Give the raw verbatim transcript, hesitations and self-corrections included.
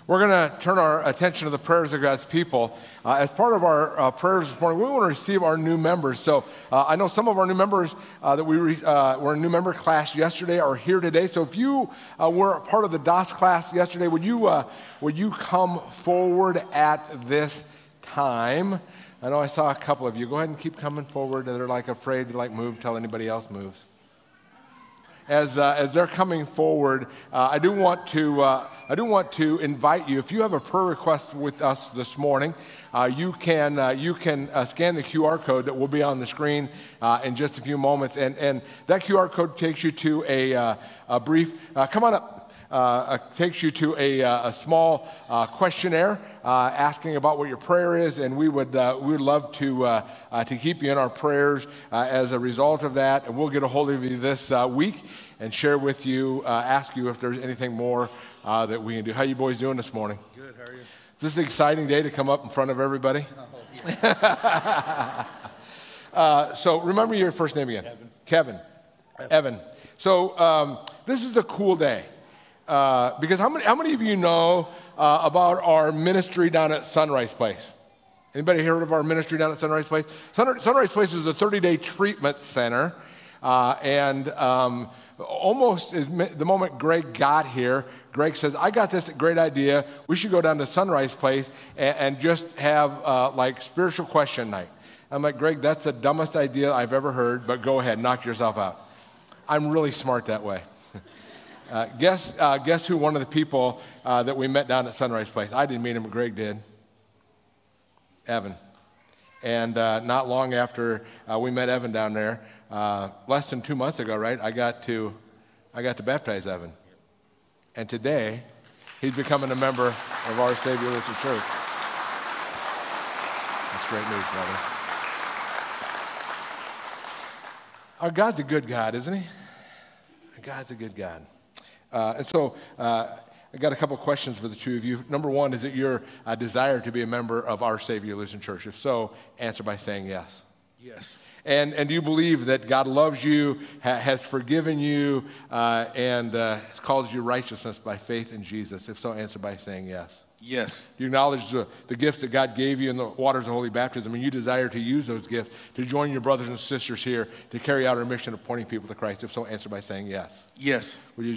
We're going to turn our attention to the prayers of God's people. Uh, as part of our uh, prayers this morning, we want to receive our new members. So uh, I know some of our new members uh, that we re- uh, were in new member class yesterday are here today. So if you uh, were a part of the D O S class yesterday, would you uh, would you come forward at this time? I know I saw a couple of you. Go ahead and keep coming forward. And they're like afraid to like move till anybody else moves. As uh, as they're coming forward, uh, I do want to uh, I do want to invite you. If you have a prayer request with us this morning, uh, you can uh, you can uh, scan the Q R code that will be on the screen uh, in just a few moments, and and that Q R code takes you to a uh, a brief. Uh, come on up. Uh, takes you to a, a small uh, questionnaire uh, asking about what your prayer is, and we would uh, we would love to uh, uh, to keep you in our prayers uh, as a result of that. And we'll get a hold of you this uh, week and share with you, uh, ask you if there's anything more uh, that we can do. How you boys doing this morning? Good. How are you? Is this an exciting day to come up in front of everybody? Oh, yeah. uh, so remember your first name again. Evan. Kevin. Evan. Evan. So um, this is a cool day. Uh, because how many, how many of you know uh, about our ministry down at Sunrise Place? Anybody heard of our ministry down at Sunrise Place? Sun, Sunrise Place is a thirty-day treatment center, uh, and um, almost as, the moment Greg got here, Greg says, I got this great idea. We should go down to Sunrise Place and, and just have uh, like spiritual question night. I'm like, Greg, that's the dumbest idea I've ever heard, but go ahead, knock yourself out. I'm really smart that way. Uh, guess uh, guess who one of the people uh, that we met down at Sunrise Place? I didn't meet him, but Greg did. Evan. And uh, not long after uh, we met Evan down there, uh, less than two months ago, right? I got to I got to baptize Evan. And today, he's becoming a member of our Savior Lutheran Church. That's great news, brother. Our God's a good God, isn't he? God's a good God. Uh, and so uh, I got a couple questions for the two of you. Number one, is it your uh, desire to be a member of our Savior Lutheran Church? If so, answer by saying yes. Yes. And and do you believe that God loves you, ha- has forgiven you, uh, and uh, has called you righteousness by faith in Jesus? If so, answer by saying yes. Yes. Do you acknowledge the, the gifts that God gave you in the waters of holy baptism, and you desire to use those gifts to join your brothers and sisters here to carry out our mission of pointing people to Christ? If so, answer by saying yes. Yes. Would you